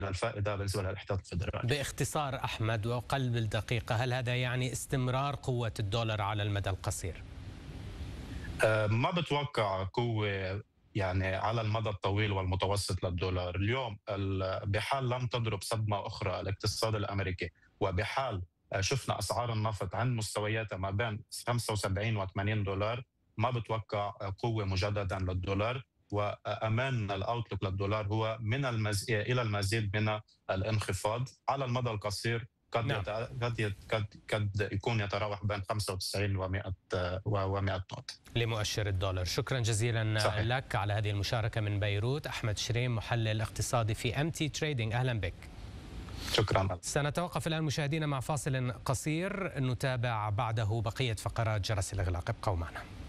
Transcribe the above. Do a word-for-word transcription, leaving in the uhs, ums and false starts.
للفائدة بالنسبة للاحتياط الفدرالي. باختصار أحمد وقلب الدقيقة، هل هذا يعني استمرار قوة الدولار على المدى القصير؟ ما بتوقع قوة يعني على المدى الطويل والمتوسط للدولار. اليوم بحال لم تضرب صدمة أخرى الاقتصاد الأمريكي، وبحال شفنا أسعار النفط عند مستوياتها ما بين خمسة وسبعين و ثمانين دولار، ما بتوقع قوة مجددا للدولار، وأمان الأوتلوك للدولار هو من المز... إلى المزيد من الانخفاض. على المدى القصير قد نعم. يت... قد يت... قد قد يكون يتراوح بين خمسة وتسعين و100 و100 نقطة لمؤشر الدولار. شكرا جزيلا صحيح. لك على هذه المشاركة من بيروت. أحمد شريم، محلل اقتصادي في أم تي تريدينج، أهلا بك. شكرا. سنتوقف الآن مشاهدينا مع فاصل قصير، نتابع بعده بقية فقرات جرس الإغلاق. ابقوا معنا.